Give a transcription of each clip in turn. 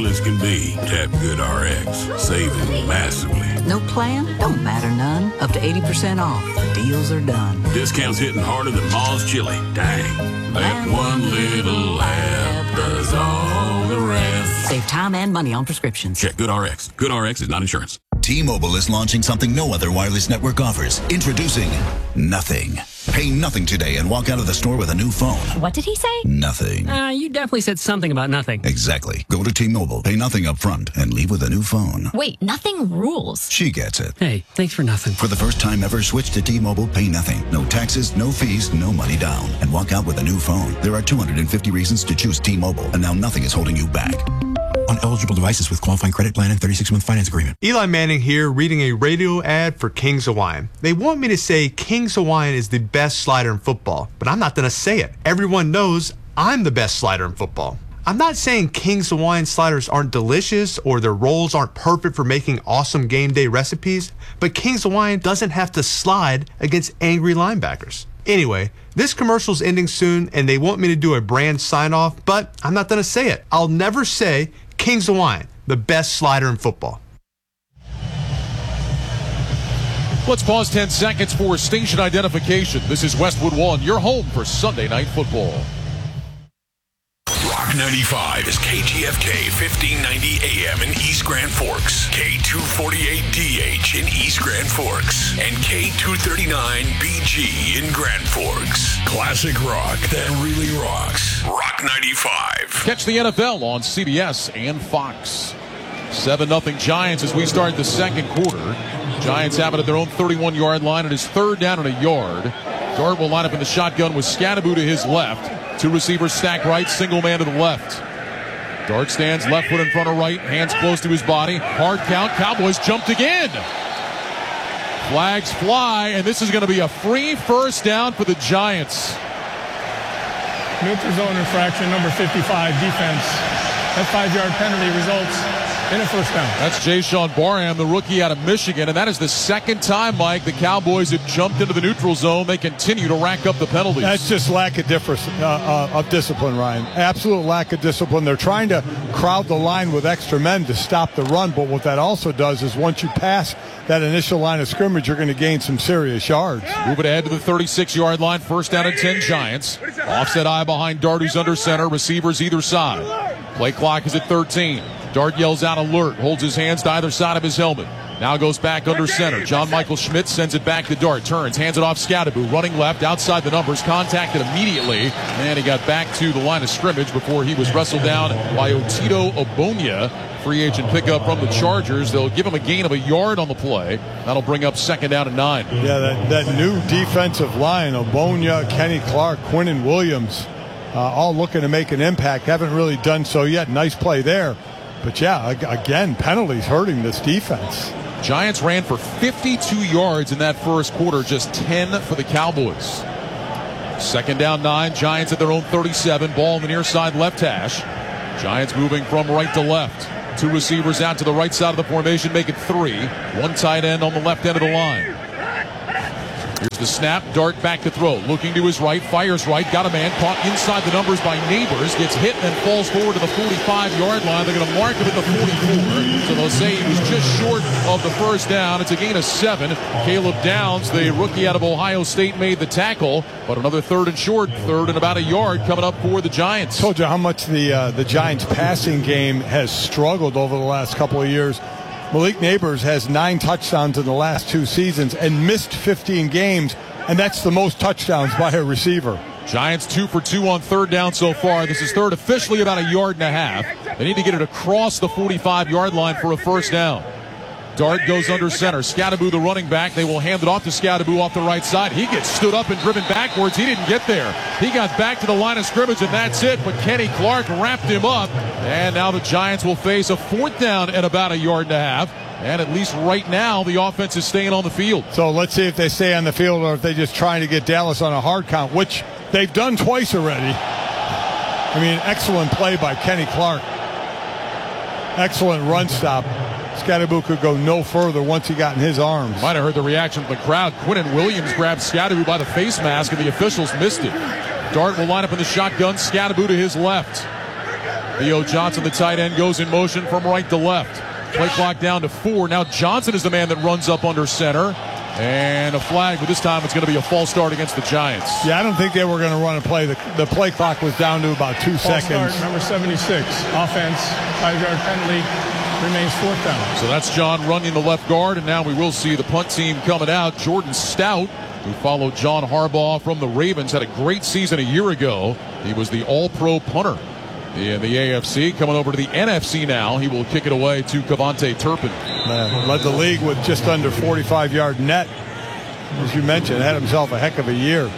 as can be. Tap GoodRx, saving massively. No plan? Don't matter none. Up to 80% off. Deals are done. Discounts hitting harder than Ma's chili. Dang. That one little app does all the rest. Save time and money on prescriptions. Check GoodRx. GoodRx is not insurance. T-Mobile is launching something no other wireless network offers. Introducing Nothing. Pay nothing today and walk out of the store with a new phone. What did he say? Nothing. You definitely said something about nothing. Exactly. Go to T-Mobile, pay nothing up front, and leave with a new phone. Wait, nothing rules. She gets it. Hey, thanks for nothing. For the first time ever, switch to T-Mobile, pay nothing. No taxes, no fees, no money down. And walk out with a new phone. There are 250 reasons to choose T-Mobile, and now nothing is holding you back. On eligible devices with qualifying credit plan and 36-month finance agreement. Eli Manning here, reading a radio ad for King's Hawaiian. They want me to say King's Hawaiian is the best slider in football, but I'm not going to say it. Everyone knows I'm the best slider in football. I'm not saying King's Hawaiian sliders aren't delicious or their rolls aren't perfect for making awesome game day recipes, but King's Hawaiian doesn't have to slide against angry linebackers. Anyway, this commercial's ending soon and they want me to do a brand sign-off, but I'm not going to say it. I'll never say King's Hawaiian, the best slider in football. Let's pause 10 seconds for station identification. This is Westwood One, your home for Sunday Night Football. Rock 95 is KTFK 1590 AM in East Grand Forks, K248DH in East Grand Forks, and K239BG in Grand Forks. Classic rock that really rocks. Rock 95. Catch the NFL on CBS and Fox. 7-0 Giants as we start the second quarter. Giants have it at their own 31-yard line. It is third down and a yard. Dart will line up in the shotgun with Scadaboo to his left. Two receivers stacked right, single man to the left. Dart stands left foot in front of right, hands close to his body. Hard count, Cowboys jumped again. Flags fly, and this is going to be a free first down for the Giants. Neutral zone infraction, number 55, defense. That 5-yard penalty results in a first down. That's Jayshawn Barham, the rookie out of Michigan, and that is the second time, Mike, the Cowboys have jumped into the neutral zone. They continue to rack up the penalties. That's just lack of discipline, Ryan. Absolute lack of discipline. They're trying to crowd the line with extra men to stop the run, but what that also does is once you pass that initial line of scrimmage, you're going to gain some serious yards. Move it ahead to the 36-yard line. First down and 10 Giants. Offset eye behind Dart, who's under center. Receivers either side. Play clock is at 13. Dart yells out alert, holds his hands to either side of his helmet. Now goes back under center. John Michael Schmidt sends it back to Dart. Turns, hands it off Scadaboo. Running left, outside the numbers. Contacted immediately. And he got back to the line of scrimmage before he was wrestled down by Otito Obonia. Free agent pickup from the Chargers. They'll give him a gain of a yard on the play. That'll bring up second down and 9. Yeah, that new defensive line, Obonia, Kenny Clark, Quinnen Williams, all looking to make an impact. Haven't really done so yet. Nice play there. But yeah, again, penalties hurting this defense. Giants ran for 52 yards in that first quarter, just 10 for the Cowboys. Second down 9, Giants at their own 37, ball on the near side left hash. Giants moving from right to left. Two receivers out to the right side of the formation, make it 3. One tight end on the left end of the line. Here's the snap, Dart back to throw. Looking to his right, fires right, got a man caught inside the numbers by Neighbors, gets hit and then falls forward to the 45-yard line. They're going to mark him at the 44, so they'll say he was just short of the first down. It's a gain of 7. Caleb Downs, the rookie out of Ohio State, made the tackle, but another third and short, third and about a yard coming up for the Giants. Told you how much the Giants passing game has struggled over the last couple of years. Malik Neighbors has 9 touchdowns in the last 2 seasons and missed 15 games, and that's the most touchdowns by a receiver. Giants 2 for 2 on third down so far. This is third, officially about a yard and a half. They need to get it across the 45-yard line for a first down. Dart goes under center. Scadaboo, the running back. They will hand it off to Scadaboo off the right side. He gets stood up and driven backwards. He didn't get there. He got back to the line of scrimmage, and that's it. But Kenny Clark wrapped him up. And now the Giants will face a fourth down at about a yard and a half. And at least right now, the offense is staying on the field. So let's see if they stay on the field or if they're just trying to get Dallas on a hard count, which they've done twice already. I mean, excellent play by Kenny Clark. Excellent run stop. Scadaboo could go no further once he got in his arms. Might have heard the reaction from the crowd. Quinnen Williams grabbed Scadaboo by the face mask, and the officials missed it. Dart will line up in the shotgun. Scadaboo to his left. Theo Johnson, the tight end, goes in motion from right to left. Play clock down to 4. Now Johnson is the man that runs up under center. And a flag, but this time it's going to be a false start against the Giants. Yeah, I don't think they were going to run a play. The play clock was down to about 2 False seconds. Start, number 76. Offense, 5-yard penalty, remains 4th down. So that's John Runyon, the left guard, and now we will see the punt team coming out. Jordan Stout, who followed John Harbaugh from the Ravens, had a great season a year ago. He was the all-pro punter in the AFC. Coming over to the NFC now, he will kick it away to Cavante Turpin. Led the league with just under 45-yard net. As you mentioned, had himself a heck of a year.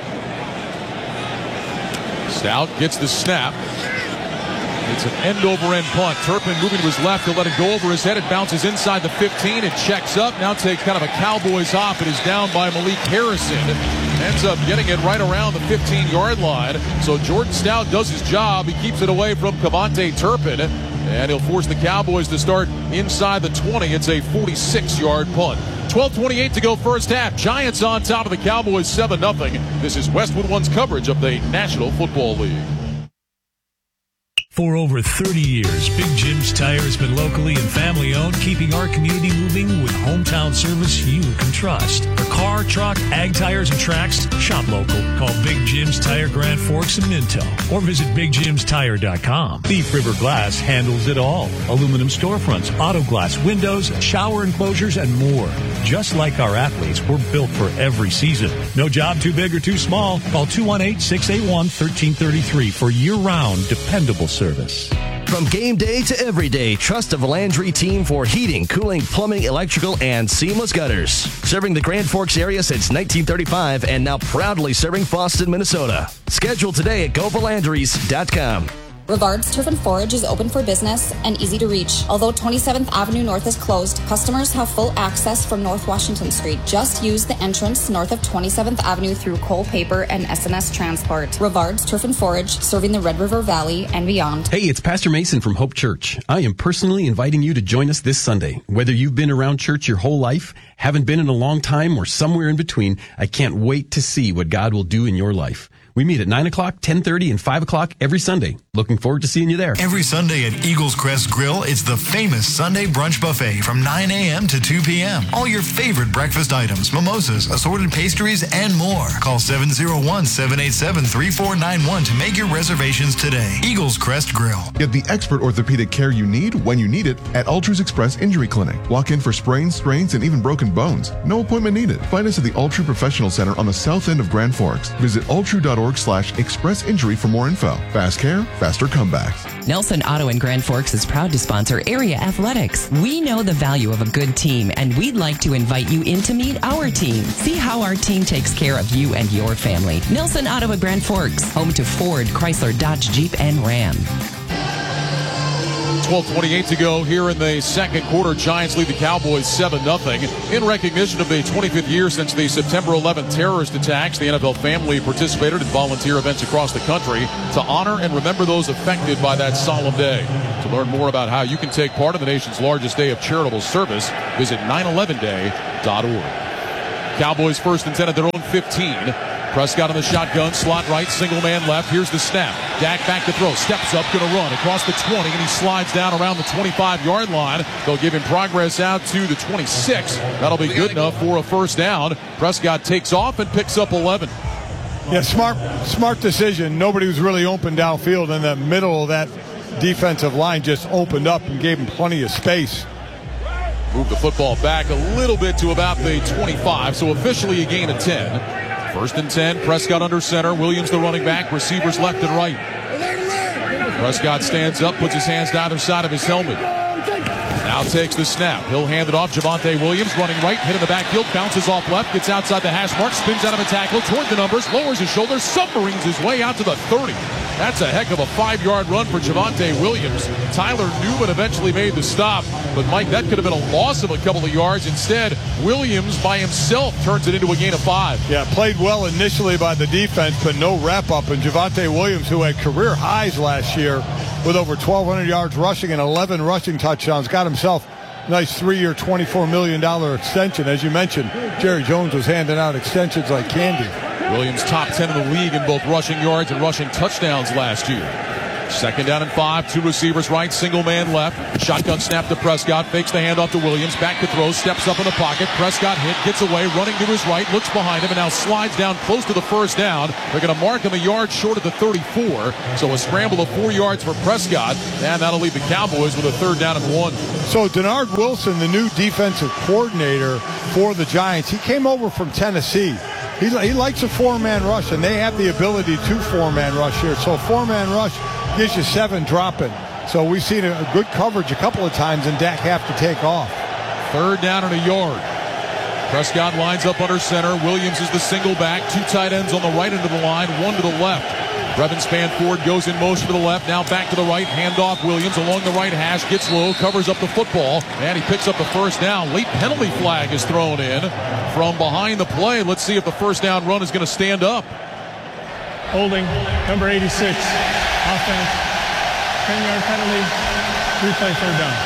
Stout gets the snap. It's an end-over-end punt. Turpin moving to his left to let it go over his head. It bounces inside the 15. It checks up. Now takes kind of a Cowboys hop. It is down by Malik Harrison. Ends up getting it right around the 15-yard line. So Jordan Stout does his job. He keeps it away from Cavante Turpin. And he'll force the Cowboys to start inside the 20. It's a 46-yard punt. 12:28 to go first half. Giants on top of the Cowboys 7-0. This is Westwood One's coverage of the National Football League. For over 30 years, Big Jim's Tire has been locally and family-owned, keeping our community moving with hometown service you can trust. For car, truck, ag tires, and tracks, shop local. Call Big Jim's Tire Grand Forks and Minto, or visit BigJimsTire.com. Thief River Glass handles it all. Aluminum storefronts, auto glass, windows, shower enclosures, and more. Just like our athletes, we're built for every season. No job too big or too small. Call 218-681-1333 for year-round, dependable service. From game day to every day, trust the Valandry team for heating, cooling, plumbing, electrical, and seamless gutters. Serving the Grand Forks area since 1935 and now proudly serving Boston, Minnesota. Schedule today at GoValandrys.com. Rivard's Turf and Forage is open for business and easy to reach. Although 27th Avenue North is closed, customers have full access from North Washington Street. Just use the entrance north of 27th Avenue through Cole Paper and SNS Transport. Rivard's Turf and Forage, serving the Red River Valley and beyond. Hey, it's Pastor Mason from Hope Church. I am personally inviting you to join us this Sunday. Whether you've been around church your whole life, haven't been in a long time, or somewhere in between, I can't wait to see what God will do in your life. We meet at 9 o'clock, 10:30, and 5 o'clock every Sunday. Looking forward to seeing you there. Every Sunday at Eagles Crest Grill, it's the famous Sunday brunch buffet from 9 a.m. to 2 p.m. All your favorite breakfast items, mimosas, assorted pastries, and more. Call 701-787-3491 to make your reservations today. Eagles Crest Grill. Get the expert orthopedic care you need when you need it at Ultra's Express Injury Clinic. Walk in for sprains, strains, and even broken bones. No appointment needed. Find us at the Ultra Professional Center on the south end of Grand Forks. Visit ultra.org/express injury for more info. Fast care, faster comebacks. Nelson Auto in Grand Forks is proud to sponsor area athletics. We know the value of a good team, and we'd like to invite you in to meet our team. See how our team takes care of you and your family. Nelson Auto at Grand Forks, home to Ford, Chrysler, Dodge, Jeep, and Ram. 12:28 to go here in the second quarter. Giants lead the Cowboys 7-0. In recognition of the 25th year since the September 11th terrorist attacks, the NFL family participated in volunteer events across the country to honor and remember those affected by that solemn day. To learn more about how you can take part in the nation's largest day of charitable service, visit 911day.org. Cowboys first and 10 at their own 15. Prescott on the shotgun, slot right, single man left. Here's the snap. Dak back to throw, steps up, going to run across the 20, and he slides down around the 25-yard line. They'll give him progress out to the 26. That'll be good enough for a first down. Prescott takes off and picks up 11. Yeah, smart decision. Nobody was really open downfield, and the middle of that defensive line just opened up and gave him plenty of space. Move the football back a little bit to about the 25, so officially a gain of 10. First and 10, Prescott under center. Williams the running back, receivers left and right. Prescott stands up, puts his hands to either side of his helmet. Now takes the snap. He'll hand it off. Javonte Williams running right, hit in the backfield, bounces off left, gets outside the hash mark, spins out of a tackle, toward the numbers, lowers his shoulders, submarines his way out to the 30. That's a heck of a 5-yard run for Javonte Williams. Tyler Newman eventually made the stop, but Mike, that could have been a loss of a couple of yards. Instead, Williams by himself turns it into a gain of 5. Yeah, played well initially by the defense, but no wrap-up. And Javonte Williams, who had career highs last year with over 1,200 yards rushing and 11 rushing touchdowns, got himself a nice 3-year, $24 million extension. As you mentioned, Jerry Jones was handing out extensions like candy. Williams top 10 in the league in both rushing yards and rushing touchdowns last year. Second down and 5. 2 receivers right, single man left. Shotgun snap to Prescott. Fakes the handoff to Williams. Back to throw. Steps up in the pocket. Prescott hit. Gets away. Running to his right. Looks behind him and now slides down close to the first down. They're going to mark him a yard short of the 34. So a scramble of 4 yards for Prescott. And that'll leave the Cowboys with a 3rd down and 1. So Denard Wilson, the new defensive coordinator for the Giants, he came over from Tennessee. He likes a 4-man rush, and they have the ability to 4-man rush here. So 4-man rush gives you 7 dropping. So we've seen a good coverage a couple of times, and Dak have to take off. 3rd down and a yard. Prescott lines up under center. Williams is the single back. 2 tight ends on the right end of the line, 1 to the left. Brevin Spanford goes in motion to the left, now back to the right, handoff Williams along the right hash, gets low, covers up the football, and he picks up the first down. Late penalty flag is thrown in from behind the play. Let's see if the first down run is going to stand up. Holding, number 86, offense, 10-yard penalty, replay 3rd down.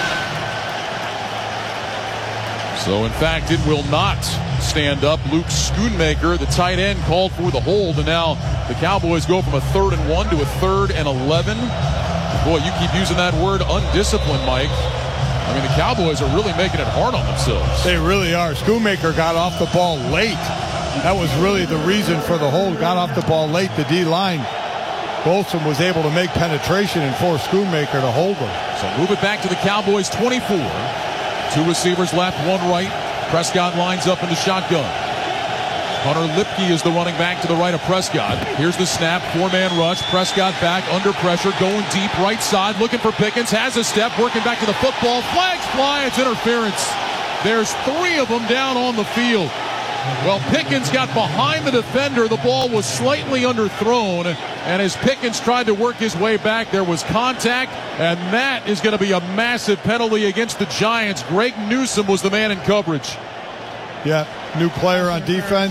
So, in fact, it will not stand up. Luke Schoonmaker, the tight end, called for the hold, and now the Cowboys go from a 3rd and 1 to a 3rd and 11. Boy, you keep using that word undisciplined, Mike. I mean, the Cowboys are really making it hard on themselves. They really are. Schoonmaker got off the ball late. That was really the reason for the hold. Got off the ball late. The D-line, Bolson was able to make penetration and force Schoonmaker to hold them. So move it back to the Cowboys 24. 2 receivers left, 1 right. Prescott lines up in the shotgun. Hunter Lipke is the running back to the right of Prescott. Here's the snap, 4-man rush. Prescott back, under pressure, going deep, right side, looking for Pickens. Has a step, working back to the football. Flags fly, it's interference. There's 3 of them down on the field. Well, Pickens got behind the defender. The ball was slightly underthrown, and as Pickens tried to work his way back, there was contact, and that is going to be a massive penalty against the Giants. Greg Newsome was the man in coverage. Yeah, new player on defense.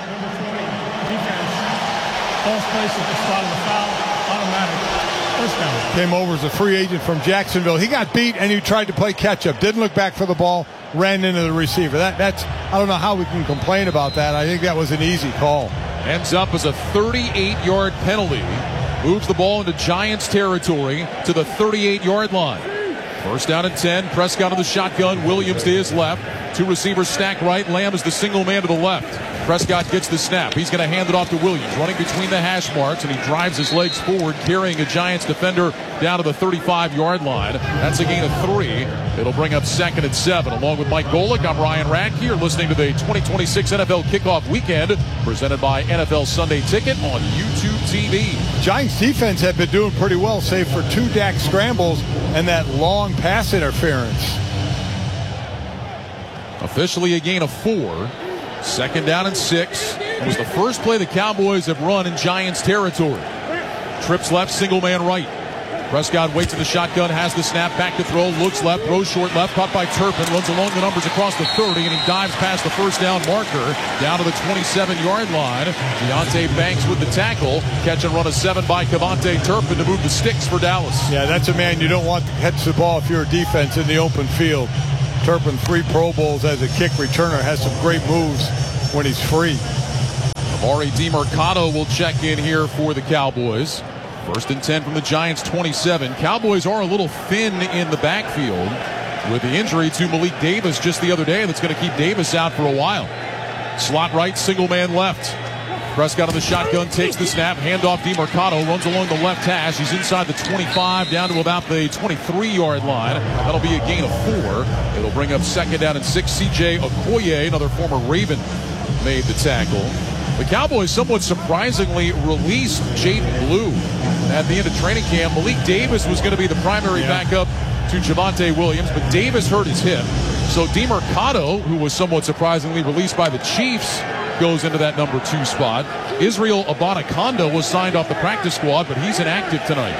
Defense, false place at the spot of the foul, automatic. First down. Came over as a free agent from Jacksonville. He got beat, and he tried to play catch-up. Didn't look back for the ball. Ran into the receiver. That's I don't know how we can complain about that. I think that was an easy call. Ends up as a 38-yard penalty. Moves the ball into Giants territory to the 38-yard line. First down and 10. Prescott in the shotgun. Williams to his left. 2 receivers stacked right. Lamb is the single man to the left. Prescott gets the snap. He's going to hand it off to Williams, running between the hash marks, and he drives his legs forward, carrying a Giants defender down to the 35-yard line. That's a gain of 3. It'll bring up 2nd and 7. Along with Mike Golick, I'm Ryan Radke. You're listening to the 2026 NFL Kickoff Weekend, presented by NFL Sunday Ticket on YouTube TV. Giants defense had been doing pretty well, save for 2 Dak scrambles and that long pass interference. Officially a gain of 4. Second down and 6. It was the first play the Cowboys have run in Giants territory. Trips left, single man right. Prescott waits in the shotgun, has the snap, back to throw, looks left, throws short left, caught by Turpin, runs along the numbers across the 30, and he dives past the first down marker down to the 27-yard line. Deonte Banks with the tackle. Catch and run a 7 by Kevontae Turpin to move the sticks for Dallas. Yeah, that's a man you don't want to catch the ball if you're a defense in the open field. Turpin, 3 Pro Bowls as a kick returner, has some great moves when he's free. Amari DiMercato will check in here for the Cowboys. First and 10 from the Giants 27. Cowboys are a little thin in the backfield with the injury to Malik Davis just the other day. That's going to keep Davis out for a while. Slot right, single man left. Prescott on the shotgun, takes the snap, handoff DiMercato, runs along the left hash. He's inside the 25, down to about the 23-yard line. That'll be a gain of 4. It'll bring up 2nd down and 6. C.J. Okoye, another former Raven, made the tackle. The Cowboys somewhat surprisingly released Jaden Blue at the end of training camp. Malik Davis was going to be the primary backup to Javonte Williams, but Davis hurt his hip. So DiMercato, who was somewhat surprisingly released by the Chiefs, goes into that number 2 spot. Israel Abanikanda was signed off the practice squad, but he's inactive tonight.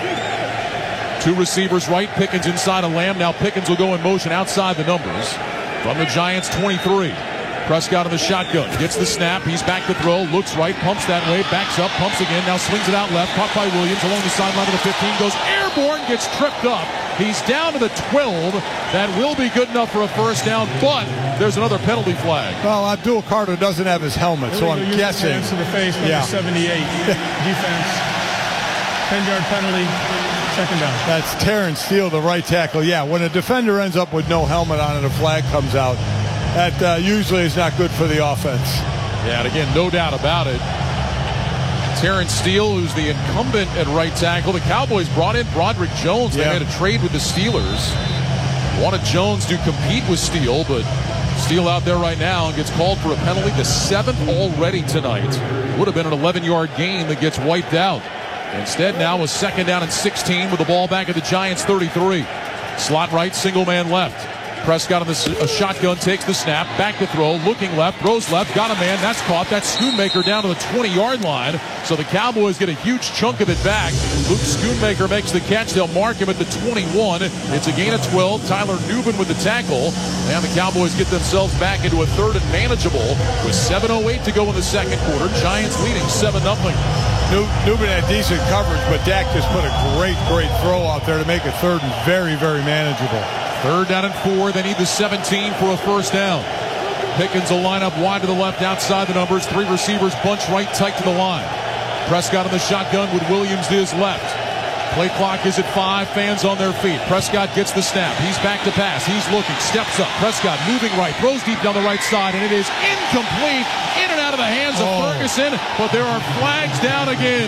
2 receivers right, Pickens inside of Lamb. Now Pickens will go in motion outside the numbers. From the Giants 23. Prescott in the shotgun, gets the snap, he's back to throw, looks right, pumps that way, backs up, pumps again, now swings it out left, caught by Williams along the sideline of the 15, goes airborne, gets tripped up. He's down to the 12. That will be good enough for a first down, but there's another penalty flag. Well, Abdul Carter doesn't have his helmet, so I'm guessing. To the face, number 78. Defense, 10-yard penalty, Second down. That's Terrence Steele, the right tackle. Yeah, when a defender ends up with no helmet on and a flag comes out, that usually is not good for the offense. Yeah, and again, no doubt about it. Terrence Steele, who's the incumbent at right tackle. The Cowboys brought in Broderick Jones. They made a trade with the Steelers. Wanted Jones to compete with Steele, but Steele out there right now and gets called for a penalty, the 7th already tonight. Would have been an 11-yard gain that gets wiped out. Instead, now a 2nd down and 16 with the ball back at the Giants' 33. Slot right, single man left. Prescott on a shotgun, takes the snap, back to throw, looking left, throws left, got a man, that's caught. That's Schoonmaker down to the 20-yard line. So the Cowboys get a huge chunk of it back. Luke Schoonmaker makes the catch. They'll mark him at the 21. It's a gain of 12. Tyler Nubin with the tackle. And the Cowboys get themselves back into a 3rd and manageable with 7:08 to go in the second quarter. Giants leading 7-0. Nubin had decent coverage, but Dak just put a great throw out there to make it 3rd and very, very manageable. 3rd down and 4. They need the 17 for a 1st down. Pickens will line up wide to the left outside the numbers. 3 receivers bunch right tight to the line. Prescott in the shotgun with Williams to his left. Play clock is at 5. Fans on their feet. Prescott gets the snap. He's back to pass. He's looking. Steps up. Prescott moving right. Throws deep down the right side, and it is incomplete. In and out of the hands of Ferguson, but there are flags down again.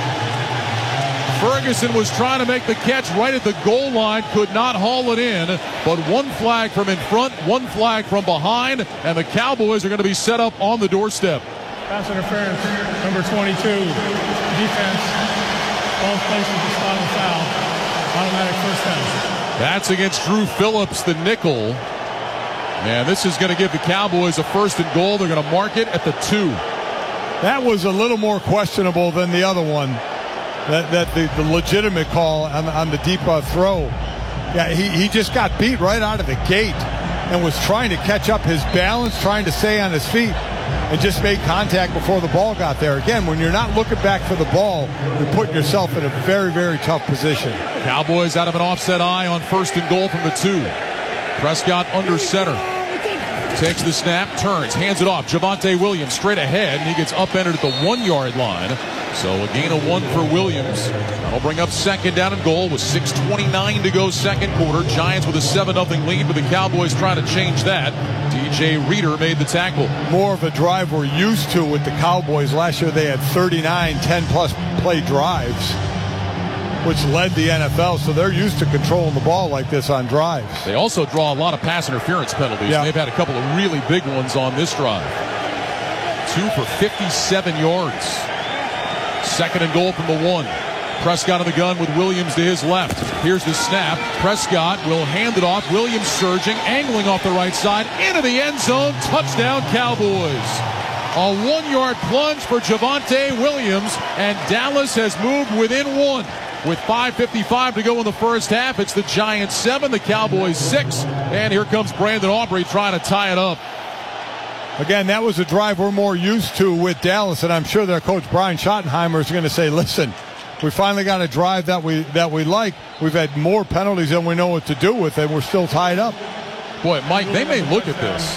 Ferguson was trying to make the catch right at the goal line, could not haul it in, but 1 flag from in front, 1 flag from behind, and the Cowboys are going to be set up on the doorstep. Pass interference, number 22. Defense, both places to spot and foul. Automatic 1st down. That's against Drew Phillips, the nickel. And this is going to give the Cowboys a 1st and goal. They're going to mark it at the 2. That was a little more questionable than the other one. The legitimate call on the deep throw. Yeah, he just got beat right out of the gate and was trying to catch up his balance, trying to stay on his feet, and just made contact before the ball got there. Again, when you're not looking back for the ball, you're putting yourself in a very, very tough position. Cowboys out of an offset eye on 1st and goal from the 2. Prescott under center. Takes the snap, turns, hands it off. Javonte Williams straight ahead, and he gets upended at the 1-yard line. So a gain of 1 for Williams. That'll bring up 2nd down and goal with 6:29 to go second quarter. Giants with a 7-0 lead, but the Cowboys trying to change that. DJ Reader made the tackle. More of a drive we're used to with the Cowboys. Last year they had 39 10-plus play drives, which led the NFL, so they're used to controlling the ball like this on drives. They also draw a lot of pass interference penalties. Yeah. They've had a couple of really big ones on this drive. 2 for 57 yards. 2nd and goal from the 1. Prescott in the gun with Williams to his left. Here's the snap. Prescott will hand it off. Williams surging, angling off the right side, into the end zone. Touchdown, Cowboys. A 1-yard plunge for Javonte Williams, and Dallas has moved within 1. With 5:55 to go in the first half, it's the Giants 7, the Cowboys 6. And here comes Brandon Aubrey trying to tie it up. Again, that was a drive we're more used to with Dallas, and I'm sure their coach Brian Schottenheimer is going to say, listen, we finally got a drive that we like. We've had more penalties than we know what to do with, and we're still tied up. Boy, Mike, they may look at this.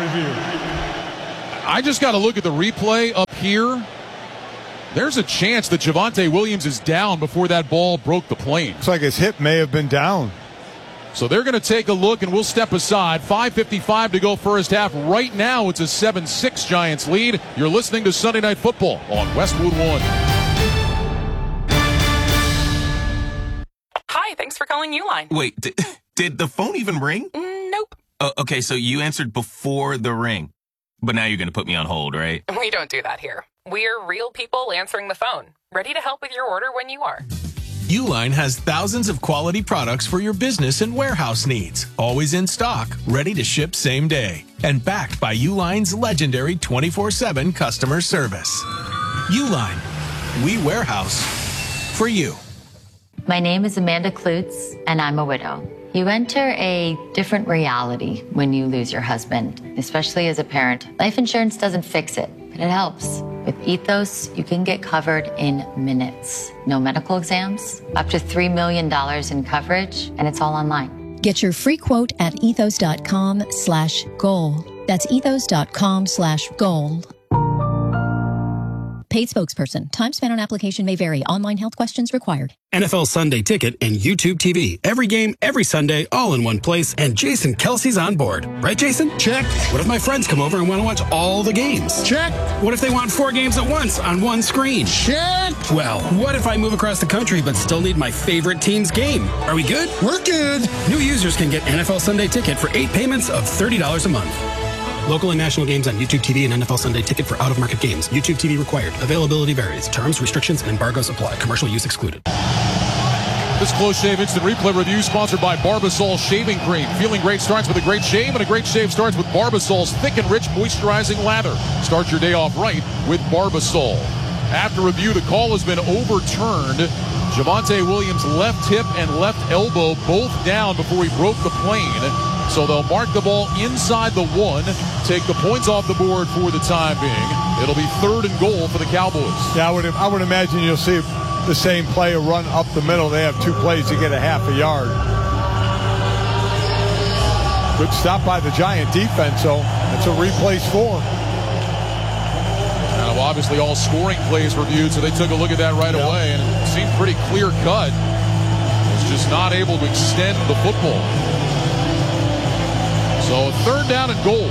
I just got to look at the replay up here. There's a chance that Javonte Williams is down before that ball broke the plane. Looks like his hip may have been down. So they're going to take a look, and we'll step aside. 5:55 to go first half. Right now, it's a 7-6 Giants lead. You're listening to Sunday Night Football on Westwood One. Hi, thanks for calling Uline. Wait, did the phone even ring? Nope. Okay, so you answered before the ring. But now you're going to put me on hold, right? We don't do that here. We're real people answering the phone, ready to help with your order when you are. Uline has thousands of quality products for your business and warehouse needs, always in stock, ready to ship same day, and backed by Uline's legendary 24/7 customer service. Uline, we warehouse for you. My name is Amanda Klutz, and I'm a widow. You enter a different reality when you lose your husband, especially as a parent. Life insurance doesn't fix it, but it helps. With Ethos, you can get covered in minutes. No medical exams, up to $3 million in coverage, and it's all online. Get your free quote at ethos.com/goal. That's ethos.com/goal. Paid spokesperson. Time spent on application may vary. Online health questions required. NFL Sunday Ticket and YouTube TV. Every game, every Sunday, all in one place. And Jason Kelsey's on board. Right, Jason? Check. What if my friends come over and want to watch all the games? Check. What if they want 4 games at once on one screen? Check. Well, what if I move across the country but still need my favorite team's game? Are we good? We're good. New users can get NFL Sunday Ticket for 8 payments of $30 a month. Local and national games on YouTube TV and NFL Sunday Ticket for out-of-market games. YouTube TV required. Availability varies. Terms, restrictions, and embargoes apply. Commercial use excluded. This Close Shave Instant Replay Review sponsored by Barbasol Shaving Cream. Feeling great starts with a great shave, and a great shave starts with Barbasol's thick and rich moisturizing lather. Start your day off right with Barbasol. After review, the call has been overturned. Javonte Williams' left hip and left elbow both down before he broke the plane. So they'll mark the ball inside the 1, take the points off the board for the time being. It'll be 3rd and goal for the Cowboys. Yeah, I would imagine you'll see the same player run up the middle. They have 2 plays to get a half a yard. Good stop by the Giant defense, though. That's a replay score. Now, obviously, all scoring plays reviewed, so they took a look at that right away, and it seemed pretty clear cut. Was just not able to extend the football. So 3rd down and goal.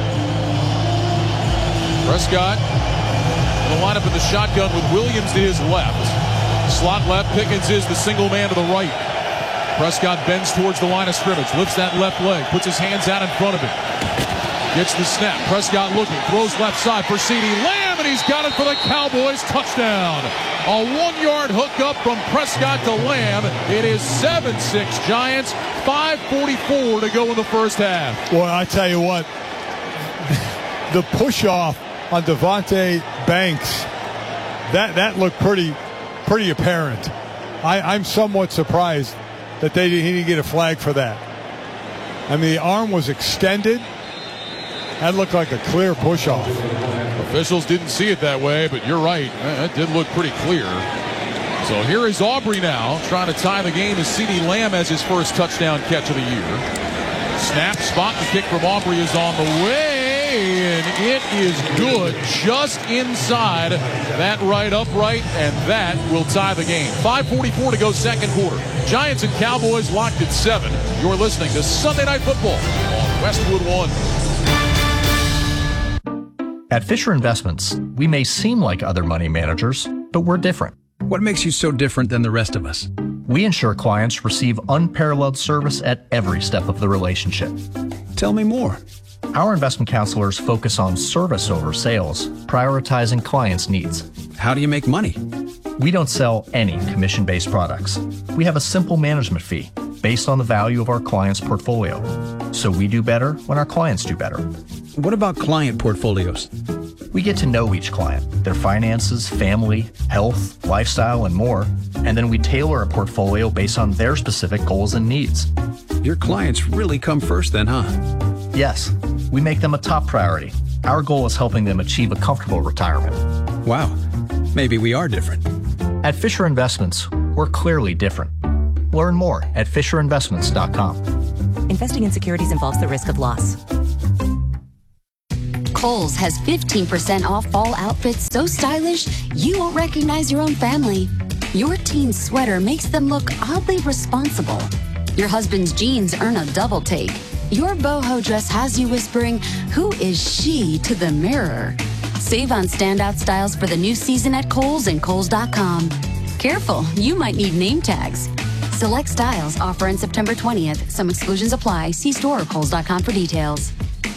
Prescott will line up in the shotgun with Williams to his left. Slot left, Pickens is the single man to the right. Prescott bends towards the line of scrimmage, lifts that left leg, puts his hands out in front of him. Gets the snap. Prescott looking, throws left side for CeeDee Lamb, and he's got it for the Cowboys. Touchdown. A 1-yard hookup from Prescott to Lamb. It is 7-6 Giants. 5:44 to go in the first half. Well, I tell you what, the push-off on Devontae Banks, that looked pretty apparent. I'm somewhat surprised that he didn't get a flag for that. I mean, the arm was extended. That looked like a clear push-off. Officials didn't see it that way, but you're right. That did look pretty clear. So here is Aubrey now, trying to tie the game as CeeDee Lamb has his first touchdown catch of the year. Snap, spot, the kick from Aubrey is on the way, and it is good, just inside that right upright, and that will tie the game. 5:44 to go, second quarter. Giants and Cowboys locked at 7. You're listening to Sunday Night Football on Westwood One. At Fisher Investments, we may seem like other money managers, but we're different. What makes you so different than the rest of us? We ensure clients receive unparalleled service at every step of the relationship. Tell me more. Our investment counselors focus on service over sales, prioritizing clients' needs. How do you make money? We don't sell any commission-based products. We have a simple management fee based on the value of our clients' portfolio. So we do better when our clients do better. What about client portfolios? We get to know each client, their finances, family, health, lifestyle, and more, and then we tailor a portfolio based on their specific goals and needs. Your clients really come first then, huh? Yes, we make them a top priority. Our goal is helping them achieve a comfortable retirement. Wow, maybe we are different. At Fisher Investments, we're clearly different. Learn more at FisherInvestments.com. Investing in securities involves the risk of loss. Kohl's has 15% off fall outfits so stylish you won't recognize your own family. Your teen's sweater makes them look oddly responsible. Your husband's jeans earn a double take. Your boho dress has you whispering, "Who is she?" to the mirror. Save on standout styles for the new season at Kohl's and Kohl's.com. Careful, you might need name tags. Select styles offer on September 20th. Some exclusions apply. See store or Kohl's.com for details.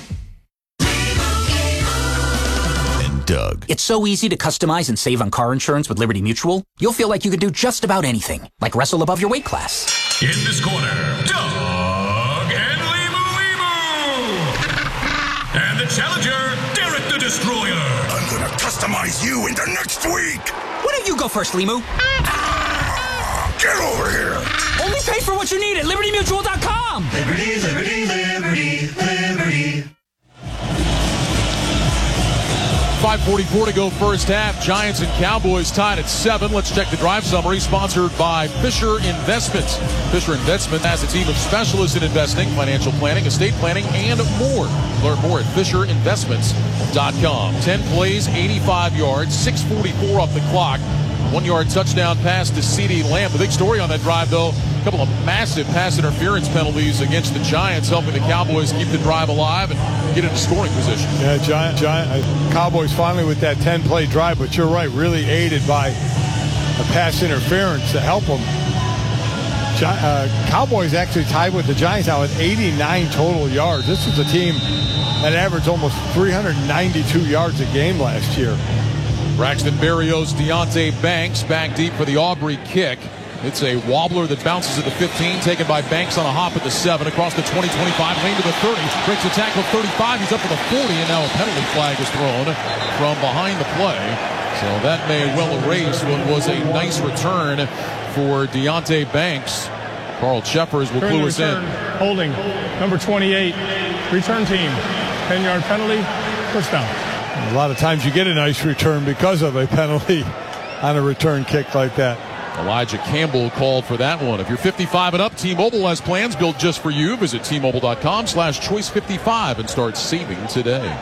Doug. It's so easy to customize and save on car insurance with Liberty Mutual. You'll feel like you could do just about anything, like wrestle above your weight class. In this corner, Doug and Limu. And the challenger, Derek the Destroyer. I'm gonna customize you into next week. Why don't you go first, Limu? Get over here. Only pay for what you need at LibertyMutual.com. Liberty, liberty, liberty, liberty. 5:40 10:44 to go first half. Giants and Cowboys tied at 7. Let's check the drive summary, sponsored by Fisher Investments. Fisher Investments has a team of specialists in investing, financial planning, estate planning, and more. Learn more at FisherInvestments.com. 10 plays, 85 yards, 6:44 off the clock. 1-yard touchdown pass to CeeDee Lamb. The big story on that drive, though, a couple of massive pass interference penalties against the Giants, helping the Cowboys keep the drive alive and get into scoring position. Yeah, Cowboys finally with that 10-play drive, but you're right, really aided by a pass interference to help them. Cowboys actually tied with the Giants now with 89 total yards. This is a team that averaged almost 392 yards a game last year. Braxton Berrios, Deonte Banks back deep for the Aubrey kick. It's a wobbler that bounces at the 15, taken by Banks on a hop at the 7, across the 20-25, lane to the 30, breaks a tackle 35, he's up to the 40, and now a penalty flag is thrown from behind the play. So that may well erase what was a nice return for Deonte Banks. Carl Cheffers will clue us in. Holding, number 28, return team, 10-yard penalty, first down. A lot of times you get a nice return because of a penalty on a return kick like that. Elijah Campbell called for that one. If you're 55 and up, T-Mobile has plans built just for you. Visit T-Mobile.com/choice55 and start saving today.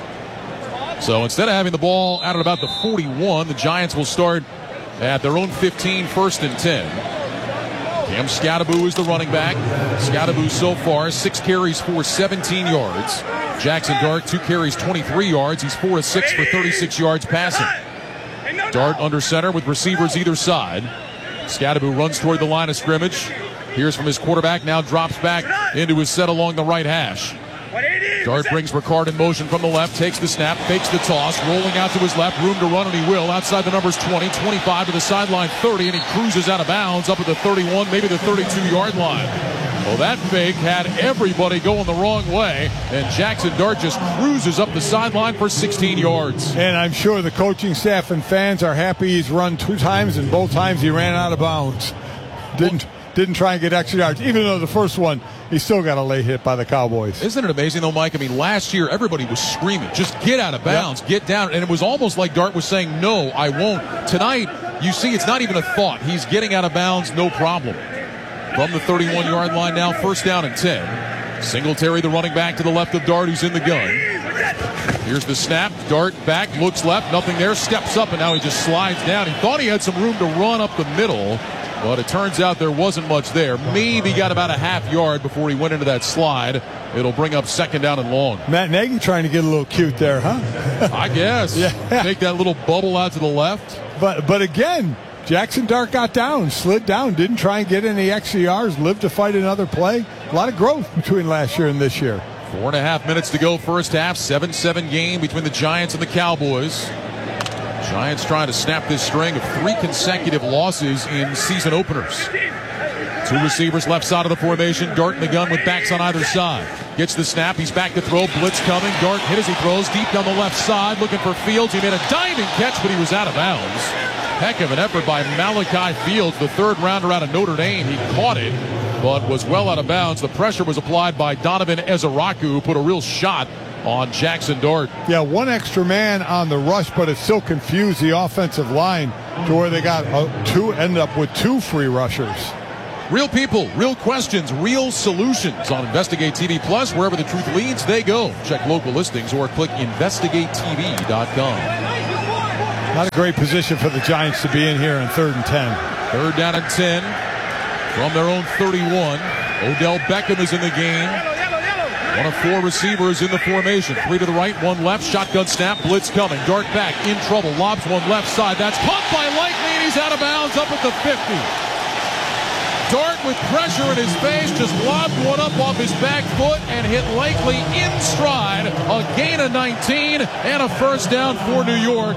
So instead of having the ball out at about the 41, the Giants will start at their own 15, 1st and 10. Cam Skattebo is the running back. Skattebo so far, 6 carries for 17 yards. Jackson Dart, 2 carries, 23 yards. He's 4 of 6 for 36 yards passing. Dart under center with receivers either side. Skattebo runs toward the line of scrimmage. Hears from his quarterback, now drops back into his set along the right hash. Dart brings Ricard in motion from the left, takes the snap, fakes the toss, rolling out to his left, room to run, and he will. Outside the numbers 20, 25 to the sideline 30, and he cruises out of bounds up at the 31, maybe the 32-yard line. Well, that fake had everybody going the wrong way, and Jackson Dart just cruises up the sideline for 16 yards. And I'm sure the coaching staff and fans are happy he's run 2 times, and both times he ran out of bounds. Didn't try and get extra yards, even though the first one he still got a late hit by the Cowboys. Isn't it amazing, though, Mike? I mean, last year everybody was screaming, just get out of bounds, get down, and it was almost like Dart was saying, no, I won't. Tonight, you see it's not even a thought. He's getting out of bounds, no problem. From the 31-yard line now, 1st down and 10. Singletary, the running back to the left of Dart, who's in the gun. Here's the snap. Dart back, looks left, nothing there, steps up, and now he just slides down. He thought he had some room to run up the middle, but it turns out there wasn't much there. Maybe got about a half yard before he went into that slide. It'll bring up 2nd down and long. Matt Nagy trying to get a little cute there, huh? I guess. Yeah. Make that little bubble out to the left. But again, Jackson Dart got down, slid down, didn't try and get any extra yards, lived to fight another play. A lot of growth between last year and this year. 4.5 minutes to go first half. 7-7 game between the Giants and the Cowboys. Giants trying to snap this string of 3 consecutive losses in season openers. 2 receivers left side of the formation. Dart in the gun with backs on either side. Gets the snap. He's back to throw. Blitz coming. Dart hit as he throws deep down the left side, looking for Fields. He made a diving catch, but he was out of bounds. Heck of an effort by Malachi Fields, the 3rd rounder out of Notre Dame. He caught it, but was well out of bounds. The pressure was applied by Donovan Ezeraku, who put a real shot on Jackson Dart. Yeah, 1 extra man on the rush, but it still confused the offensive line to where they got ended up with 2 free rushers. Real people, real questions, real solutions on Investigate TV Plus. Wherever the truth leads, they go. Check local listings or click investigatetv.com. Not a great position for the Giants to be in here in 3rd and 10. 3rd down and 10 from their own 31. Odell Beckham is in the game. 1 of 4 receivers in the formation. 3 to the right, 1 left. Shotgun snap, blitz coming. Dart back, in trouble. Lobs one left side. That's caught by Likely, and he's out of bounds up at the 50. Dart with pressure in his face just lobbed one up off his back foot and hit Likely in stride. A gain of 19 and a 1st down for New York.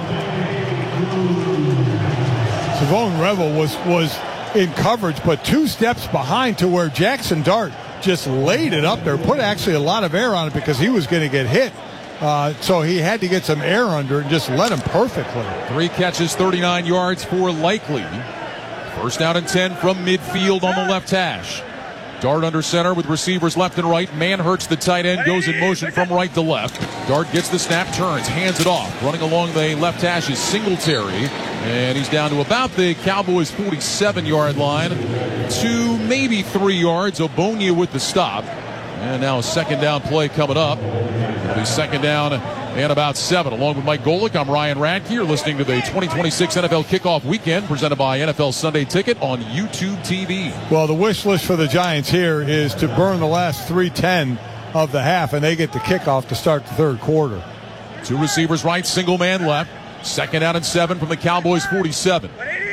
Savone Revel was in coverage, but 2 steps behind to where Jackson Dart just laid it up there, put actually a lot of air on it because he was going to get hit. So he had to get some air under it and just let him perfectly. 3 catches, 39 yards for Likely. 1st down and 10 from midfield on the left hash. Dart under center with receivers left and right. Manhurts, the tight end, goes in motion from right to left. Dart gets the snap, turns, hands it off. Running along the left hash is Singletary. And he's down to about the Cowboys' 47-yard line. 2, maybe 3 yards. Obonia with the stop. And now a second down play coming up. It'll be second down and about 7. Along with Mike Golick, I'm Ryan Radke. You're listening to the 2026 NFL Kickoff Weekend presented by NFL Sunday Ticket on YouTube TV. Well, the wish list for the Giants here is to burn the last 3:10 of the half, and they get the kickoff to start the third quarter. 2 receivers right, single man left. Second down and 7 from the Cowboys' 47.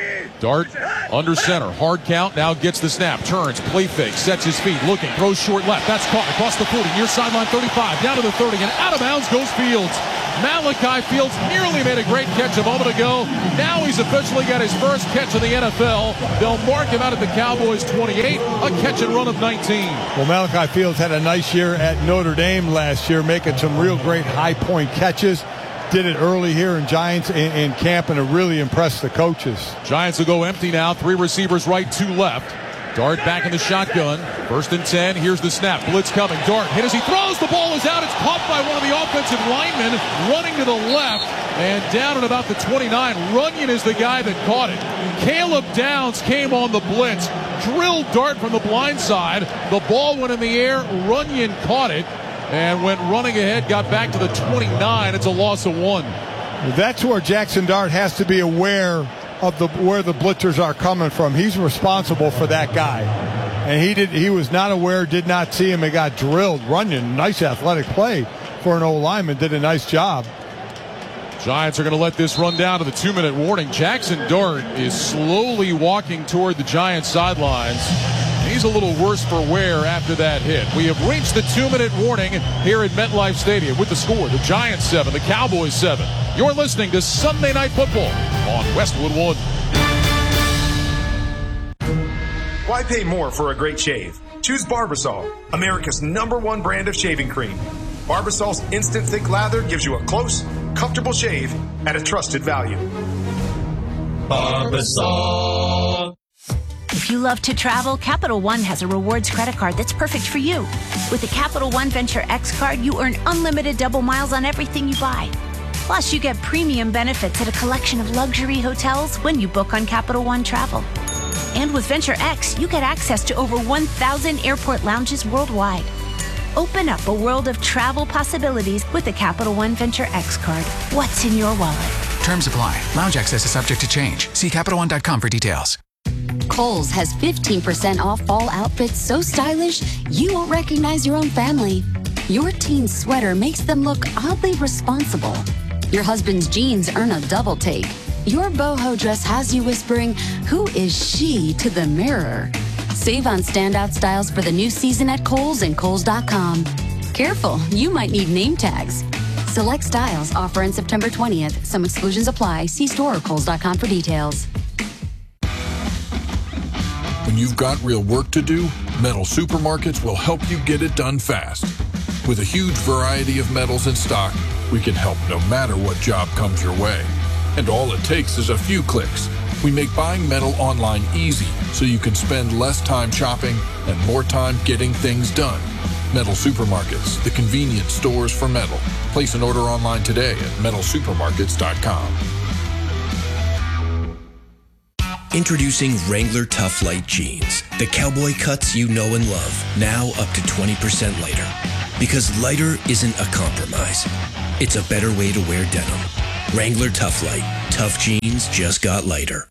Dart under center, hard count, now gets the snap, turns, play fake, sets his feet, looking, throws short left. That's caught across the 40, near sideline 35, down to the 30, and out of bounds goes Fields. Malachi Fields nearly made a great catch a moment ago. Now he's officially got his first catch in the NFL. They'll mark him out at the Cowboys' 28, a catch and run of 19. Well, Malachi Fields had a nice year at Notre Dame last year, making some real great high-point catches. Did it early here in Giants in camp, and it really impressed the coaches. Giants will go empty now. 3 receivers right, 2 left. Dart back in the shotgun. 1st and 10. Here's the snap. Blitz coming. Dart hit as he throws. The ball is out. It's caught by one of the offensive linemen running to the left and down at about the 29. Runyon is the guy that caught it. Caleb Downs came on the blitz. Drilled Dart from the blind side. The ball went in the air. Runyon caught it and went running ahead, got back to the 29. It's a loss of 1. That's where Jackson Dart has to be aware of where the blitzers are coming from. He's responsible for that guy. And he was not aware, did not see him, and got drilled. Runyon, nice athletic play for an old lineman, did a nice job. Giants are going to let this run down to the 2-minute warning. Jackson Dart is slowly walking toward the Giants sidelines. He's a little worse for wear after that hit. We have reached the 2-minute warning here at MetLife Stadium with the score, the Giants 7, the Cowboys 7. You're listening to Sunday Night Football on Westwood One. Why pay more for a great shave? Choose Barbasol, America's #1 brand of shaving cream. Barbasol's instant thick lather gives you a close, comfortable shave at a trusted value. Barbasol. If you love to travel, Capital One has a rewards credit card that's perfect for you. With the Capital One Venture X card, you earn unlimited double miles on everything you buy. Plus, you get premium benefits at a collection of luxury hotels when you book on Capital One Travel. And with Venture X, you get access to over 1,000 airport lounges worldwide. Open up a world of travel possibilities with the Capital One Venture X card. What's in your wallet? Terms apply. Lounge access is subject to change. See CapitalOne.com for details. Kohl's has 15% off fall outfits so stylish you won't recognize your own family. Your teen's sweater makes them look oddly responsible. Your husband's jeans earn a double take. Your boho dress has you whispering, "Who is she?" to the mirror. Save on standout styles for the new season at Kohl's and Kohl's.com. Careful, you might need name tags. Select styles offer on September 20th. Some exclusions apply. See store or Kohl's.com for details. When you've got real work to do, Metal Supermarkets will help you get it done fast. With a huge variety of metals in stock, we can help no matter what job comes your way. And all it takes is a few clicks. We make buying metal online easy so you can spend less time shopping and more time getting things done. Metal Supermarkets, the convenient stores for metal. Place an order online today at metalsupermarkets.com. Introducing Wrangler Tough Light Jeans. The cowboy cuts you know and love, now up to 20% lighter. Because lighter isn't a compromise. It's a better way to wear denim. Wrangler Tough Light. Tough jeans just got lighter.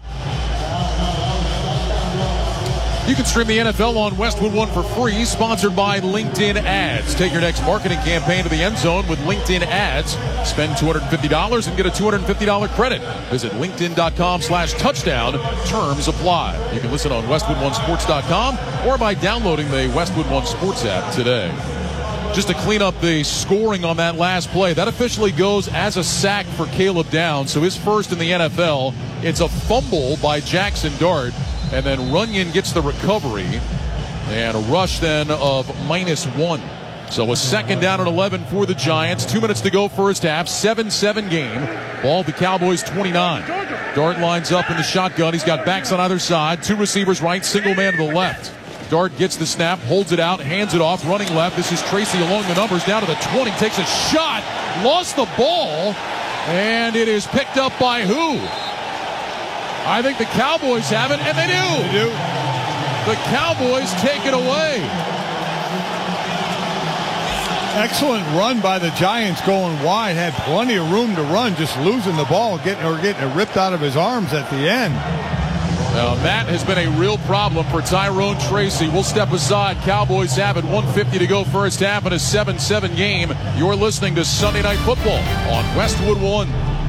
You can stream the NFL on Westwood One for free, sponsored by LinkedIn Ads. Take your next marketing campaign to the end zone with LinkedIn Ads. Spend $250 and get a $250 credit. Visit linkedin.com/touchdown. Terms apply. You can listen on westwoodonesports.com or by downloading the Westwood One Sports app today. Just to clean up the scoring on that last play, that officially goes as a sack for Caleb Downs, so his first in the NFL. It's a fumble by Jackson Dart, and then Runyon gets the recovery, and a rush then of -1. So a second down and 11 for the Giants. 2 minutes to go first half, 7-7 game. Ball the Cowboys 29. Dart lines up in the shotgun. He's got backs on either side. 2 receivers right, single man to the left. Dart gets the snap, holds it out, hands it off, running left. This is Tracy along the numbers, down to the 20, takes a shot, lost the ball, and it is picked up by who? I think the Cowboys have it, and they do. They do. The Cowboys take it away. Excellent run by the Giants going wide. Had plenty of room to run, just losing the ball, getting it ripped out of his arms at the end. Now, that has been a real problem for Tyrone Tracy. We'll step aside. Cowboys have it. 1:50 to go first half in a 7-7 game. You're listening to Sunday Night Football on Westwood One.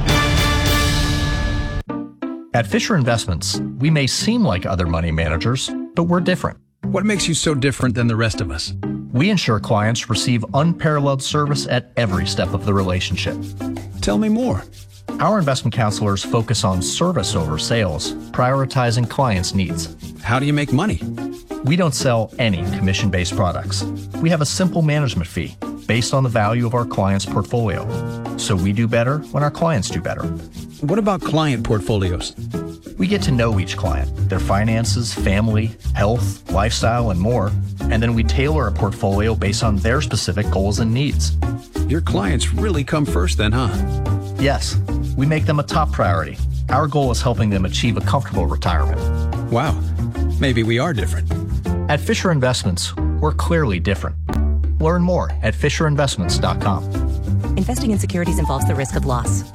At Fisher Investments, we may seem like other money managers, but we're different. What makes you so different than the rest of us? We ensure clients receive unparalleled service at every step of the relationship. Tell me more. Our investment counselors focus on service over sales, prioritizing clients' needs. How do you make money? We don't sell any commission-based products. We have a simple management fee based on the value of our clients' portfolio. So we do better when our clients do better. What about client portfolios? We get to know each client, their finances, family, health, lifestyle, and more, and then we tailor a portfolio based on their specific goals and needs. Your clients really come first then, huh? Yes, we make them a top priority. Our goal is helping them achieve a comfortable retirement. Wow, maybe we are different. At Fisher Investments, we're clearly different. Learn more at FisherInvestments.com. Investing in securities involves the risk of loss.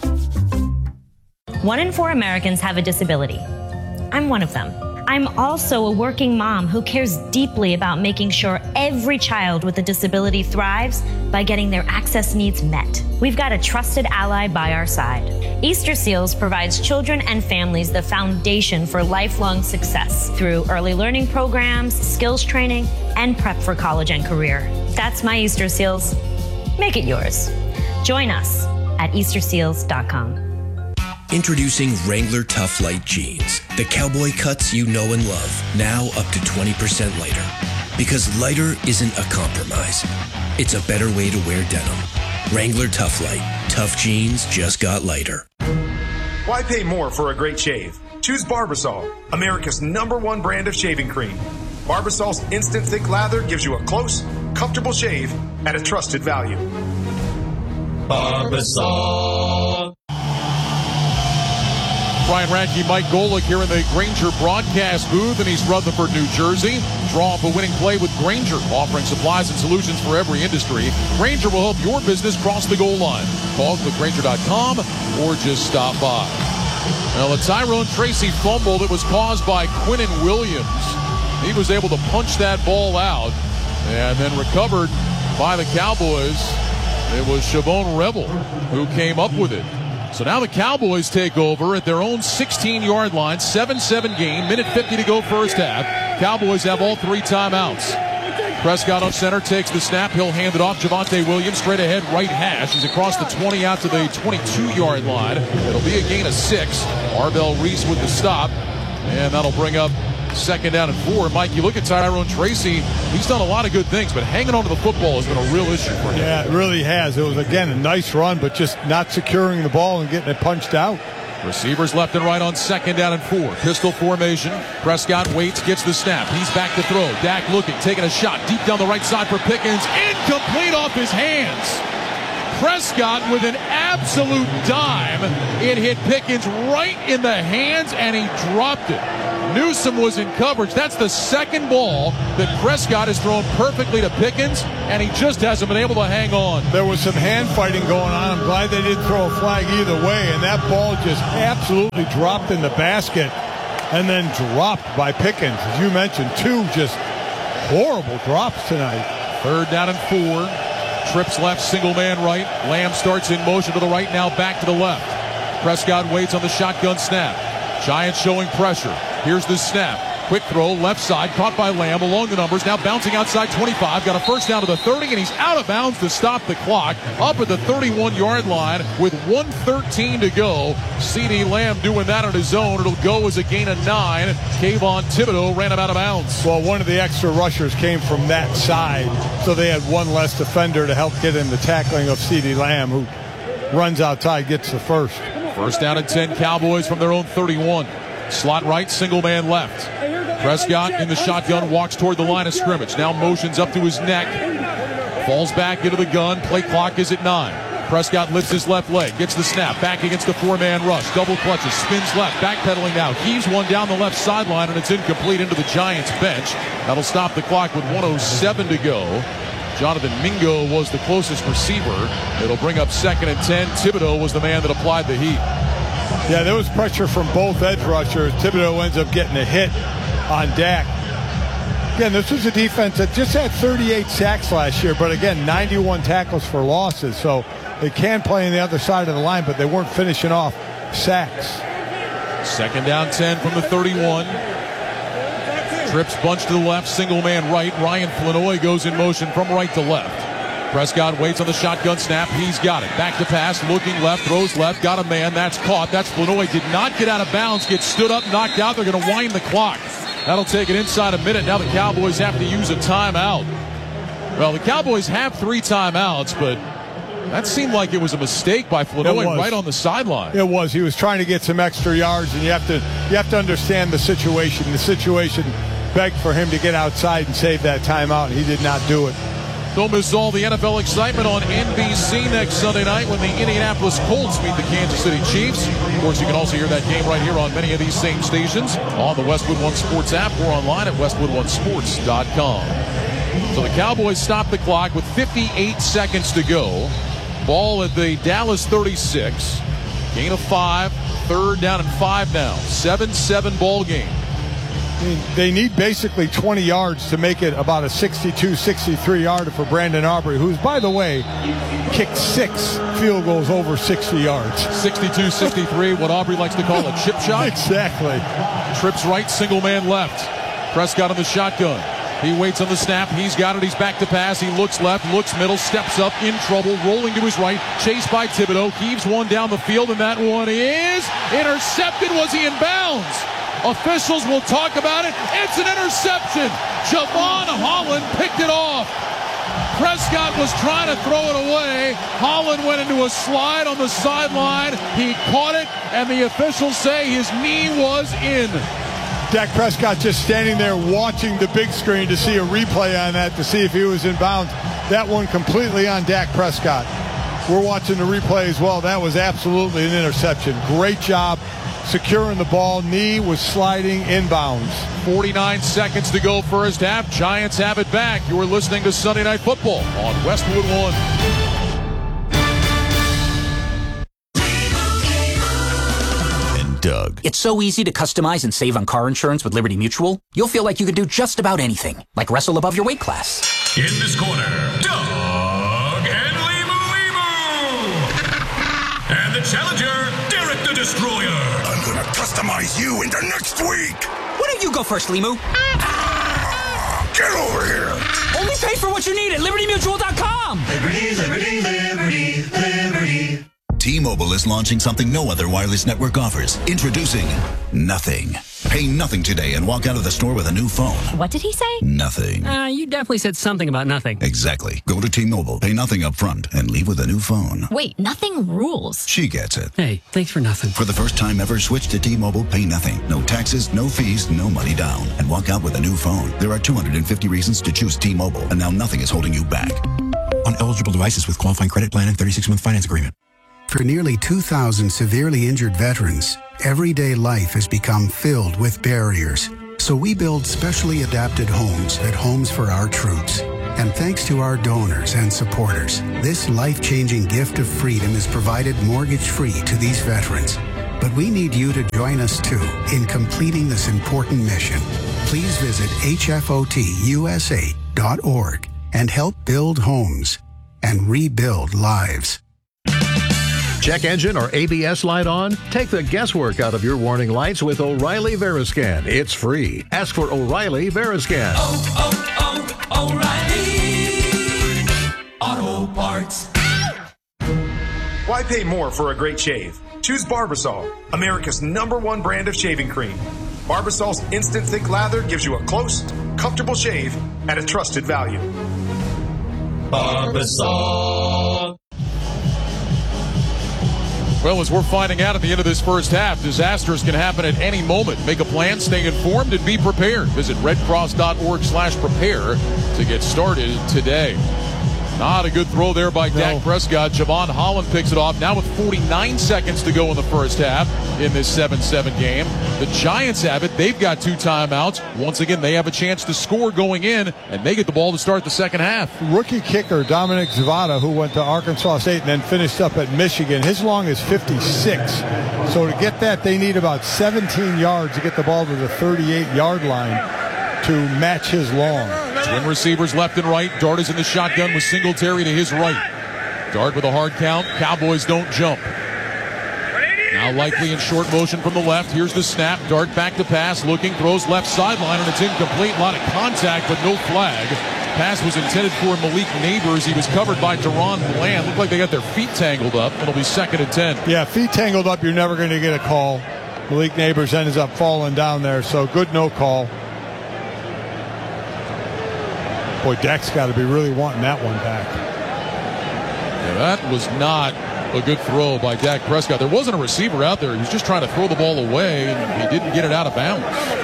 1 in 4 Americans have a disability. I'm one of them. I'm also a working mom who cares deeply about making sure every child with a disability thrives by getting their access needs met. We've got a trusted ally by our side. Easter Seals provides children and families the foundation for lifelong success through early learning programs, skills training, and prep for college and career. That's my Easter Seals. Make it yours. Join us at EasterSeals.com. Introducing Wrangler Tough Light Jeans. The cowboy cuts you know and love. Now up to 20% lighter. Because lighter isn't a compromise. It's a better way to wear denim. Wrangler Tough Light. Tough jeans just got lighter. Why pay more for a great shave? Choose Barbasol, America's #1 brand of shaving cream. Barbasol's instant thick lather gives you a close, comfortable shave at a trusted value. Barbasol. Brian Radke, Mike Golick here in the Grainger broadcast booth in East Rutherford, New Jersey. Draw up a winning play with Grainger, offering supplies and solutions for every industry. Grainger will help your business cross the goal line. Call Grainger.com or just stop by. Now, the Tyrone Tracy fumble that was caused by Quinnen Williams. He was able to punch that ball out and then recovered by the Cowboys. It was Shavon Rebel who came up with it. So now the Cowboys take over at their own 16-yard line, 7-7 game, minute 50 to go first half. Cowboys have all 3 timeouts. Prescott on center takes the snap. He'll hand it off. Javonte Williams straight ahead, right hash. He's across the 20 out to the 22-yard line. It'll be a gain of 6. Arbel Reese with the stop, and that'll bring up 2nd down and 4. Mike, you look at Tyrone Tracy, he's done a lot of good things, but hanging on to the football has been a real issue for him. Yeah, it really has. It was, again, a nice run, but just not securing the ball and getting it punched out. Receivers left and right on 2nd down and 4. Pistol formation. Prescott waits, gets the snap. He's back to throw. Dak looking, taking a shot deep down the right side for Pickens. Incomplete off his hands. Prescott with an absolute dime. It hit Pickens right in the hands, and he dropped it. Newsome was in coverage. That's the second ball that Prescott has thrown perfectly to Pickens, and he just hasn't been able to hang on. There was some hand fighting going on. I'm glad they didn't throw a flag either way, and that ball just absolutely dropped in the basket and then dropped by Pickens. As you mentioned, 2 just horrible drops tonight. 3rd down and 4. Trips left, single man right. Lamb starts in motion to the right, now back to the left. Prescott waits on the shotgun snap. Giants showing pressure. Here's the snap. Quick throw, left side, caught by Lamb along the numbers. Now bouncing outside 25. Got a first down to the 30, and he's out of bounds to stop the clock. Up at the 31-yard line with 1:13 to go. CeeDee Lamb doing that on his own. It'll go as a gain of 9. Kayvon Thibodeau ran him out of bounds. Well, one of the extra rushers came from that side, so they had one less defender to help get in the tackling of CeeDee Lamb, who runs outside, gets the first. First down and 10, Cowboys from their own 31. Slot right, single man left. Prescott in the shotgun, walks toward the line of scrimmage. Now motions up to his neck. Falls back into the gun. Play clock is at 9. Prescott lifts his left leg, gets the snap, back against the four-man rush, double clutches, spins left, backpedaling now, heaves one down the left sideline, and it's incomplete into the Giants bench. That'll stop the clock with 1:07 to go. Jonathan Mingo was the closest receiver. It'll bring up 2nd and 10. Thibodeau was the man that applied the heat. Yeah, there was pressure from both edge rushers. Thibodeau ends up getting a hit on Dak. Again, this was a defense that just had 38 sacks last year, but again, 91 tackles for losses. So they can play on the other side of the line, but they weren't finishing off sacks. 2nd down 10 from the 31. Trips bunch to the left, single man right. Ryan Flanoy goes in motion from right to left. Prescott waits on the shotgun snap. He's got it. Back to pass, looking left, throws left, got a man. That's caught. That's Flanoy. Did not get out of bounds, gets stood up, knocked out. They're going to wind the clock. That'll take it inside a minute. Now the Cowboys have to use a timeout. Well, the Cowboys have 3 timeouts, but that seemed like it was a mistake by Flanoy right on the sideline. It was. He was trying to get some extra yards, and you have to understand the situation. The situation begged for him to get outside and save that timeout, and he did not do it. Don't miss all the NFL excitement on NBC next Sunday night when the Indianapolis Colts meet the Kansas City Chiefs. Of course, you can also hear that game right here on many of these same stations on the Westwood One Sports app or online at westwoodonesports.com. So the Cowboys stop the clock with 58 seconds to go. Ball at the Dallas 36. Gain of 5. 3rd down and 5 now. 7-7 ball game. I mean, they need basically 20 yards to make it about a 62-63 yarder for Brandon Aubrey, who's, by the way, kicked 6 field goals over 60 yards. 62-63, what Aubrey likes to call a chip shot. Exactly. Trips right, single man left. Prescott on the shotgun. He waits on the snap. He's got it. He's back to pass. He looks left, looks middle, steps up, in trouble, rolling to his right. Chased by Thibodeau. Heaves one down the field, and that one is intercepted. Was he in bounds? Officials will talk about it. It's an interception. Javon Holland picked it off. Prescott was trying to throw it away. Holland went into a slide on the sideline. He caught it, and the officials say his knee was in. Dak Prescott just standing there watching the big screen to see a replay on that to see if he was in bounds. That one completely on Dak Prescott. We're watching the replay as well. That was absolutely an interception. Great job securing the ball. Knee was sliding inbounds. 49 seconds to go first half. Giants have it back. You are listening to Sunday Night Football on Westwood One. Doug. It's so easy to customize and save on car insurance with Liberty Mutual. You'll feel like you could do just about anything, like wrestle above your weight class. In this corner, Doug and Limu. And the challenger, Derek the Destroyer. I'm gonna customize you into next week. Why don't you go first, Limu? Get over here. Only pay for what you need at LibertyMutual.com. Liberty, liberty, liberty, liberty. T-Mobile is launching something no other wireless network offers. Introducing Nothing. Pay nothing today and walk out of the store with a new phone. What did he say? Nothing. You definitely said something about nothing. Exactly. Go to T-Mobile, pay nothing up front, and leave with a new phone. Wait, nothing rules. She gets it. Hey, thanks for nothing. For the first time ever, switch to T-Mobile, pay nothing. No taxes, no fees, no money down. And walk out with a new phone. There are 250 reasons to choose T-Mobile, and now nothing is holding you back. On eligible devices with qualifying credit plan and 36-month finance agreement. For nearly 2,000 severely injured veterans, everyday life has become filled with barriers. So we build specially adapted homes at Homes for Our Troops. And thanks to our donors and supporters, this life-changing gift of freedom is provided mortgage-free to these veterans. But we need you to join us too in completing this important mission. Please visit hfotusa.org and help build homes and rebuild lives. Check engine or ABS light on? Take the guesswork out of your warning lights with O'Reilly Veriscan. It's free. Ask for O'Reilly Veriscan. O'Reilly Auto Parts. Why pay more for a great shave? Choose Barbasol, America's #1 brand of shaving cream. Barbasol's instant thick lather gives you a close, comfortable shave at a trusted value. Barbasol. Well, as we're finding out at the end of this first half, disasters can happen at any moment. Make a plan, stay informed, and be prepared. Visit redcross.org/prepare to get started today. Not a good throw there by Dak Prescott. Javon Holland picks it off now with 49 seconds to go in the first half in this 7-7 game. The Giants have it. They've got 2 timeouts. Once again, they have a chance to score going in, and they get the ball to start the second half. Rookie kicker Dominic Zavada, who went to Arkansas State and then finished up at Michigan, his long is 56. So to get that, they need about 17 yards to get the ball to the 38-yard line to match his long. Twin receivers left and right. Dart is in the shotgun with Singletary to his right. Dart with a hard count. Cowboys don't jump. Now likely in short motion from the left. Here's the snap. Dart back to pass. Looking, throws left sideline, and it's incomplete. A lot of contact, but no flag. Pass was intended for Malik Neighbors. He was covered by Deron Bland. Looked like they got their feet tangled up. It'll be 2nd and 10. Yeah, feet tangled up, you're never going to get a call. Malik Neighbors ends up falling down there, so good no call. Boy, Dak's got to be really wanting that one back. Yeah, that was not a good throw by Dak Prescott. There wasn't a receiver out there. He was just trying to throw the ball away, and he didn't get it out of bounds.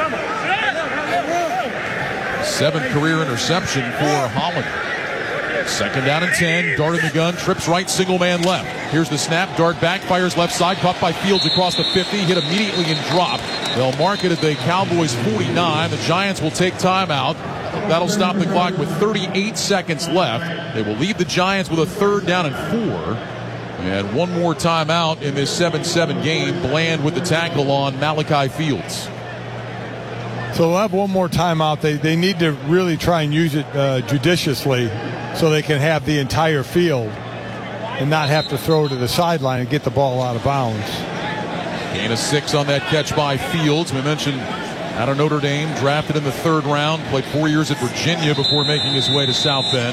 7th career interception for Holland. 2nd down and 10. Dart in the gun. Trips right, single man left. Here's the snap. Dart back, fires left side. Caught by Fields across the 50. Hit immediately and drop. They'll mark it at the Cowboys 49. The Giants will take timeout. That'll stop the clock with 38 seconds left. They will lead the Giants with a 3rd down and 4. And one more timeout in this 7-7 game. Bland with the tackle on Malachi Fields. So they'll have one more timeout. They need to really try and use it judiciously so they can have the entire field and not have to throw to the sideline and get the ball out of bounds. Gain of 6 on that catch by Fields. We mentioned out of Notre Dame, drafted in the 3rd round, played 4 years at Virginia before making his way to South Bend.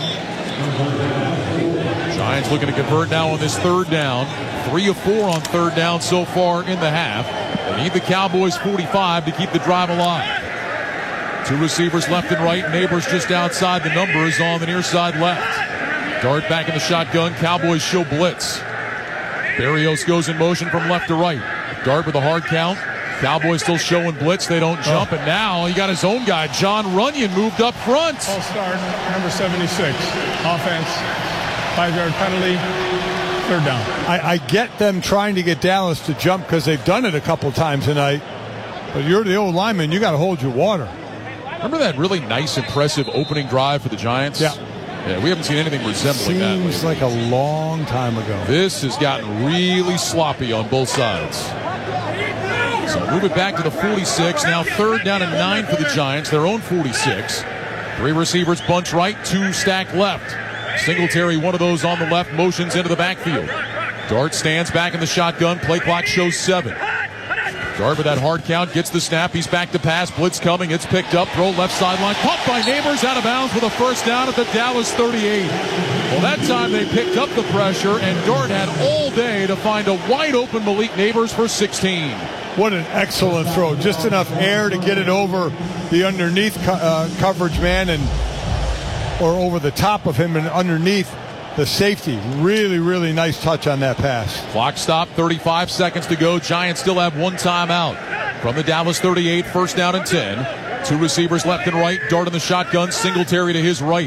Giants looking to convert now on this 3rd down. 3 of 4 on 3rd down so far in the half. They need the Cowboys 45 to keep the drive alive. 2 receivers left and right. Neighbors just outside the numbers on the near side left. Dart back in the shotgun. Cowboys show blitz. Berrios goes in motion from left to right. Dart with a hard count. Cowboys still showing blitz. They don't jump. And now he got his own guy. John Runyon moved up front. False start, number 76. Offense, 5-yard penalty, 3rd down. I get them trying to get Dallas to jump because they've done it a couple times tonight. But you're the old lineman. You got to hold your water. Remember that really nice, impressive opening drive for the Giants? Yeah. Yeah, we haven't seen anything resembling that. Seems like a long time ago. This has gotten really sloppy on both sides. So move it back to the 46. Now 3rd down and 9 for the Giants. Their own 46. 3 receivers bunch right, 2 stack left. Singletary, one of those on the left, motions into the backfield. Dart stands back in the shotgun. Play clock shows 7. Dart with that hard count, gets the snap. He's back to pass. Blitz coming. It's picked up. Throw left sideline. Caught by Neighbors out of bounds with a 1st down at the Dallas 38. Well, that time they picked up the pressure, and Dart had all day to find a wide open Malik Neighbors for 16. What an excellent throw. Just enough air to get it over the underneath coverage man or over the top of him and underneath the safety. Really, really nice touch on that pass. Clock stop, 35 seconds to go. Giants still have 1 timeout. From the Dallas 38, 1st down and 10. 2 receivers left and right. Dart in the shotgun. Singletary to his right.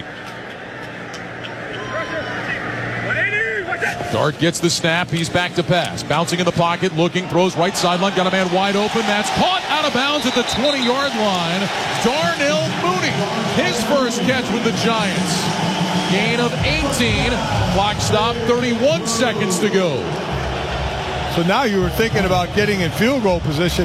Dart gets the snap. He's back to pass. Bouncing in the pocket, looking, throws right sideline. Got a man wide open. That's caught out of bounds at the 20-yard line. Darnell Mooney, his first catch with the Giants. Gain of 18. Clock stop, 31 seconds to go. So now you were thinking about getting in field goal position.